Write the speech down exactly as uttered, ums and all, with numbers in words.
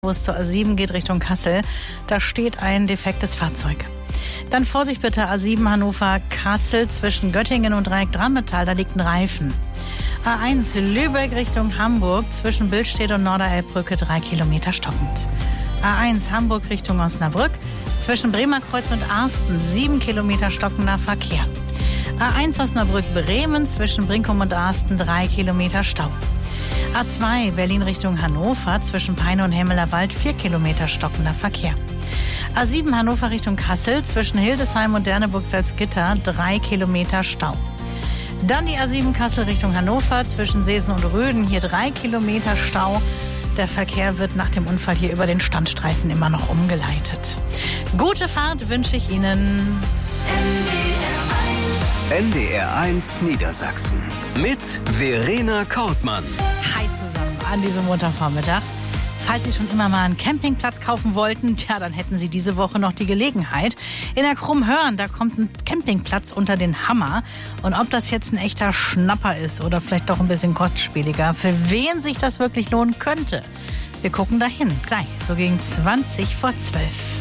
Wo es zur A sieben geht Richtung Kassel, da steht ein defektes Fahrzeug. Dann Vorsicht bitte, A sieben Hannover-Kassel zwischen Göttingen und Dreieck Drammetal, da liegt ein Reifen. A eins Lübeck Richtung Hamburg zwischen Billstedt und Norderelbbrücke drei Kilometer stockend. A eins Hamburg Richtung Osnabrück zwischen Bremerkreuz und Arsten sieben Kilometer stockender Verkehr. A eins Osnabrück-Bremen zwischen Brinkum und Arsten drei Kilometer Stau. A zwei Berlin Richtung Hannover zwischen Peine und Hemmelerwald vier Kilometer stockender Verkehr. A sieben Hannover Richtung Kassel zwischen Hildesheim und Derneburg-Salzgitter drei Kilometer Stau. Dann die A sieben Kassel Richtung Hannover zwischen Seesen und Röden, hier drei Kilometer Stau. Der Verkehr wird nach dem Unfall hier über den Standstreifen immer noch umgeleitet. Gute Fahrt wünsche ich Ihnen. N D R eins Niedersachsen mit Verena Kortmann. Hi zusammen an diesem Montagvormittag. Falls Sie schon immer mal einen Campingplatz kaufen wollten, ja, dann hätten Sie diese Woche noch die Gelegenheit. In der Krummhörn, da kommt ein Campingplatz unter den Hammer. Und ob das jetzt ein echter Schnapper ist oder vielleicht doch ein bisschen kostspieliger, für wen sich das wirklich lohnen könnte, wir gucken dahin. Gleich, so gegen zwanzig vor zwölf.